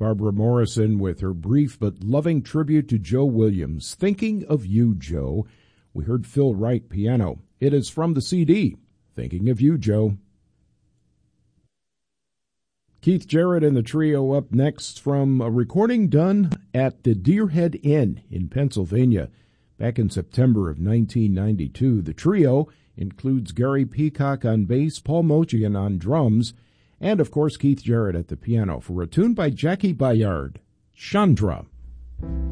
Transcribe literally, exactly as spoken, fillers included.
Barbara Morrison with her brief but loving tribute to Joe Williams. Thinking of You, Joe. We heard Phil Wright piano. It is from the C D, Thinking of You, Joe. Keith Jarrett and the trio up next from a recording done at the Deerhead Inn in Pennsylvania back in September of nineteen ninety-two. The trio includes Gary Peacock on bass, Paul Mochian on drums, and, of course, Keith Jarrett at the piano for a tune by Jackie Bayard, Chandra.